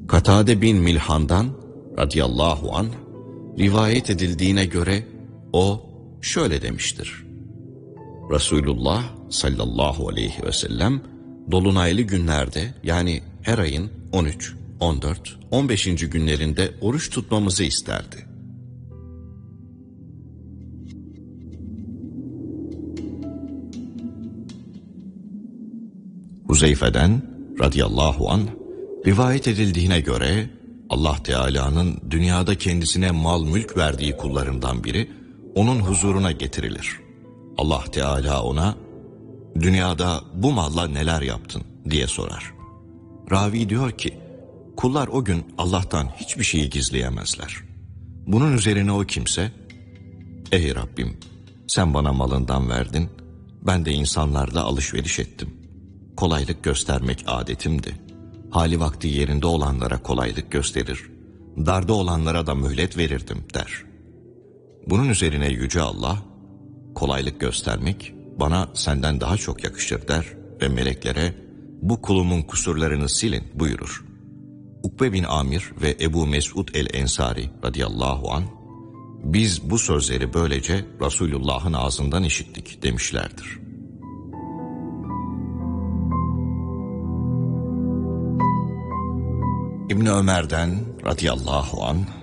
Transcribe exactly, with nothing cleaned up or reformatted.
Katade bin Milhan'dan radıyallahu anh rivayet edildiğine göre o şöyle demiştir. Resulullah sallallahu aleyhi ve sellem dolunaylı günlerde, yani her ayın on üç, on dört, on beşinci günlerinde oruç tutmamızı isterdi. Huzeyfe'den radıyallahu anh rivayet edildiğine göre Allah Teala'nın dünyada kendisine mal mülk verdiği kullarından biri onun huzuruna getirilir. Allah Teala ona, dünyada bu malla neler yaptın diye sorar. Ravi diyor ki, kullar o gün Allah'tan hiçbir şeyi gizleyemezler. Bunun üzerine o kimse, ey Rabbim sen bana malından verdin, ben de insanlarla alışveriş ettim. Kolaylık göstermek adetimdi. Hali vakti yerinde olanlara kolaylık gösterir, darda olanlara da mühlet verirdim der. Bunun üzerine Yüce Allah, kolaylık göstermek bana senden daha çok yakışır der ve meleklere bu kulumun kusurlarını silin buyurur. Ukbe bin Amir ve Ebu Mesud el-Ensari radıyallahu anh, biz bu sözleri böylece Resulullah'ın ağzından işittik demişlerdir. İbn Ömer'den radıyallahu anh